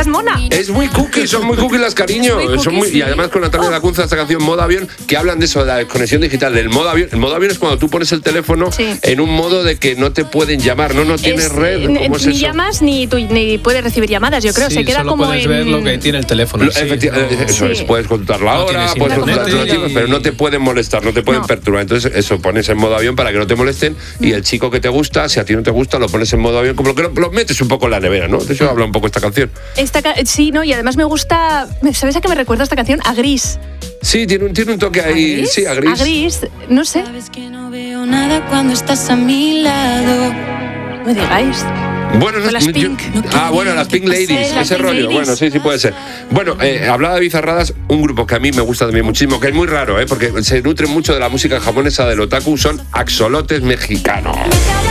estás mona. Es muy cookie, son muy cookie las cariño. Y además con Natalia Lacunza esta canción Modo Avión, que hablan de eso, de la desconexión digital, del modo avión. El modo avión es cuando tú pones el teléfono en un modo de que no te pueden llamar, no tienes red. ¿Cómo es ni eso? llamas ni puedes recibir llamadas, yo creo. Se queda solo como puedes ver lo que tiene el teléfono. Eso es, puedes consultar la hora, puedes consultar los chicos, pero no te pueden molestar, no te pueden perturbar. Entonces eso pones en modo avión para que no te molesten, y el chico que te gusta, si a ti no te gusta, lo pones en modo avión, como que lo metes un poco en la nevera, ¿no? De eso habla un poco esta canción. Sí, ¿no? Y además me gusta, ¿sabes a qué me recuerda esta canción? A Gris. Sí, tiene un toque ahí. ¿A Gris? Sí, a Gris. A Gris, no sé. Sabes que no veo nada cuando estás a mi lado. No me digáis. Bueno, las Pink. Las Pink Ladies, las ese Pink rollo. Ladies. Bueno, sí puede ser. Bueno, hablaba de Bizarradas, un grupo que a mí me gusta también muchísimo, que es muy raro, porque se nutre mucho de la música japonesa del otaku, son axolotes mexicanos.